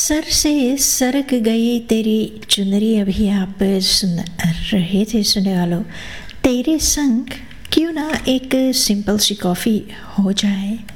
Sir से सरक गई तेरी चुनरी, अभी आप सुन रहे थे सुनने वालों। तेरे संग क्यों ना एक सिंपल सी कॉफ़ी हो जाए।